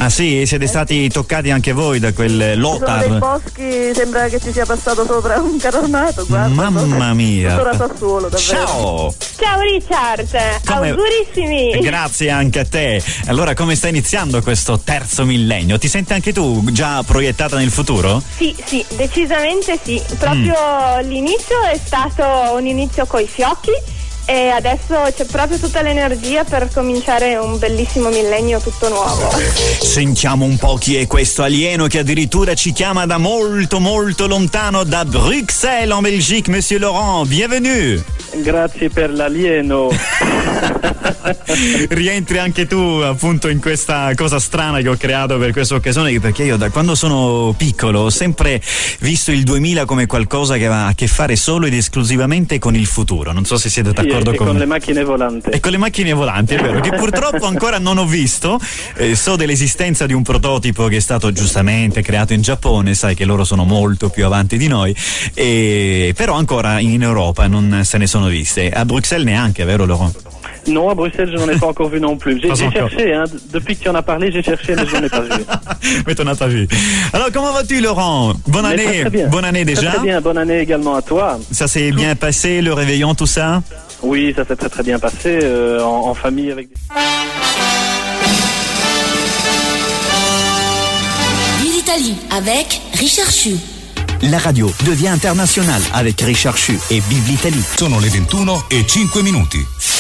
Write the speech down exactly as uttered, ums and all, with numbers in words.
Ah sì? Siete eh, stati toccati anche voi da quel Lothar? Sono dei boschi, sembra che ci sia passato sopra un carro armato, guarda. Mamma mia. Tutto da Sassuolo, davvero. Ciao! Ciao Richard, come... augurissimi! Grazie anche a te. Allora, come sta iniziando questo terzo millennio? Ti senti anche tu già proiettata nel futuro? Sì, sì, decisamente sì. Proprio mm. l'inizio è stato un inizio coi fiocchi e adesso c'è proprio tutta l'energia per cominciare un bellissimo millennio tutto nuovo. Sentiamo un po' chi è questo alieno che addirittura ci chiama da molto molto lontano, da Bruxelles en Belgique. Monsieur Laurent, bienvenue. Grazie per l'alieno. Rientri anche tu appunto in questa cosa strana che ho creato per questa occasione, perché io da quando sono piccolo ho sempre visto il duemila come qualcosa che aveva a che fare solo ed esclusivamente con il futuro. Non so se siete d'accordo. Sì, e con, con le macchine volanti. E con le macchine volanti, è vero, che purtroppo ancora non ho visto. Eh, so dell'esistenza di un prototipo che è stato giustamente creato in Giappone, sai che loro sono molto più avanti di noi, e, però ancora in Europa non se ne sono viste. A Bruxelles neanche, vero Laurent? Non, à Bruxelles, je n'en ai pas encore vu non plus. J'ai, j'ai cherché, hein, depuis que tu en as parlé, j'ai cherché, mais je n'en ai pas vu. Mais t'en as pas vu. Alors, comment vas-tu, Laurent? Bonne mais année. Très, très bien. Bonne année déjà. Très, très bien. Bonne année également à toi. Ça s'est bien passé, le réveillon, tout ça? Oui, ça s'est très très bien passé, euh, en, en famille avec. Ville Italie avec Richard Chu. La radio devient internationale avec Richard Chu e Biv l'Italie. Sono le ventuno e cinque minuti.